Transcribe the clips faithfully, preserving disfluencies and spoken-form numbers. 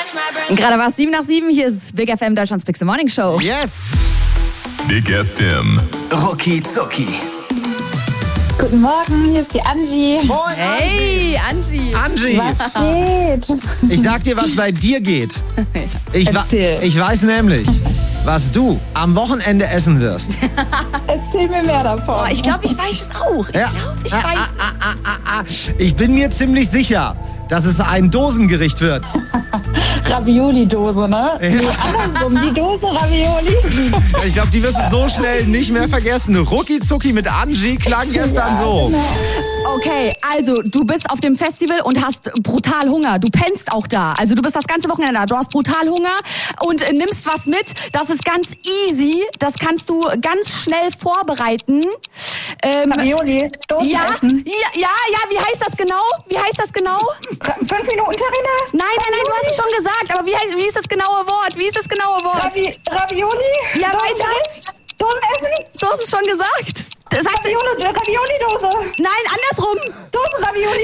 Gerade war es sieben nach sieben. Hier ist Big F M, Deutschlands Big Morning Show. Yes! Big F M. Rucki Zucki. Guten Morgen, hier ist die Angie. Moin, Hey, Angie. Angie! Was geht? Ich sag dir, was bei dir geht. Ich, wa- Erzähl. ich weiß nämlich, was du am Wochenende essen wirst. Erzähl mir mehr davon. Oh, ich glaube, ich weiß es auch. Ich Ja. glaube, ich Ah, weiß ah, ah, ah, ah, ah. Ich bin mir ziemlich sicher, dass es ein Dosengericht wird. Ravioli-Dose, ne? Nee, andersrum, die Dose Ravioli. Ich glaube, die wirst du so schnell nicht mehr vergessen. Rucki Zucki mit Angie klang gestern Ja, so. genau. Okay, also du bist auf dem Festival und hast brutal Hunger. Du pennst auch da. Also du bist das ganze Wochenende da. Du hast brutal Hunger und äh, nimmst was mit. Das ist ganz easy. Das kannst du ganz schnell vorbereiten. Ähm, Ravioli, Dosen ja, essen. ja, ja, ja, wie heißt das genau? Wie heißt das genau? Ra- Fünf Minuten Terrine? Nein, nein, nein, du hast es schon gesagt. Aber wie, heißt, wie ist das genaue Wort? Wie ist das genaue Wort? Ravi Ravioli? Ja, Dosengericht? Dosen essen? Du hast es schon gesagt. Das heißt, Ravioli, Ravioli-Dose. nein, andersrum. Dosen Ravioli?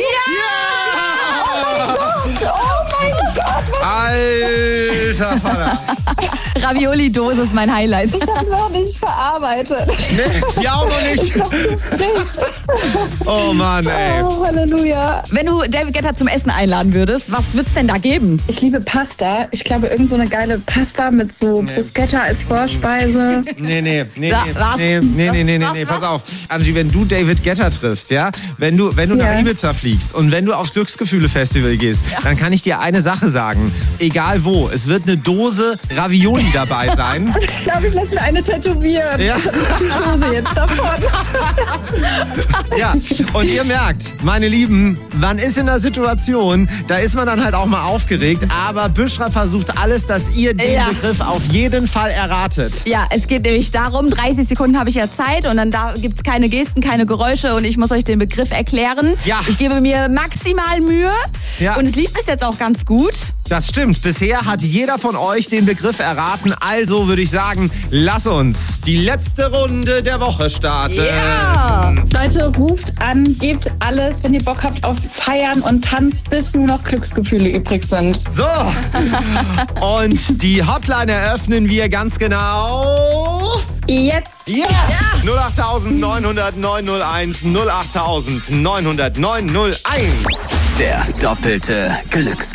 Ja! Oh mein Gott, was? Alter Vater. Ravioli-Dose ist mein Highlight. Ich hab's noch nicht verarbeitet. Nee, wir auch noch nicht. Noch zu frisch. Oh Mann, ey. Oh, Halleluja. Wenn du David Guetta zum Essen einladen würdest, was wird's denn da geben? Ich liebe Pasta. Ich glaube, irgend so eine geile Pasta mit so Bruschetta als Vorspeise. Nee, nee, nee, Da- nee, was? nee, nee, nee, nee, nee, Was, nee, was, pass was? auf. Angie, wenn du David Guetta triffst, ja, wenn du, wenn du nach Ja. Ibiza fliegst und wenn du aufs Glücksgefühle-Festival gehst, dann kann ich dir eine Sache sagen. Egal wo, es wird eine Dose Ravioli dabei sein. Ich glaube, ich lasse mir eine tätowieren. Ja. Ich hab die Dose jetzt davon. Ja, und ihr merkt, meine Lieben, man ist in einer Situation, da ist man dann halt auch mal aufgeregt, aber Büschra versucht alles, dass ihr den Ja. Begriff auf jeden Fall erratet. Ja, es geht nämlich darum, dreißig Sekunden habe ich ja Zeit und dann da gibt's keine Gesten, keine Geräusche und ich muss euch den Begriff erklären. Ja. Ich gebe mir maximal Mühe Ja. und es lief bis jetzt auch ganz gut. Das stimmt. Bisher hat jeder von euch den Begriff erraten. Also würde ich sagen, lass uns die letzte Runde der Woche starten. Ja. Leute, ruft an, gebt alles, wenn ihr Bock habt auf Feiern und tanzt, bis nur noch Glücksgefühle übrig sind. So. Und die Hotline eröffnen wir ganz genau. Jetzt. Ja. null acht neun null null neun null eins null acht neun null neun null eins. Der doppelte Glücksgefühl.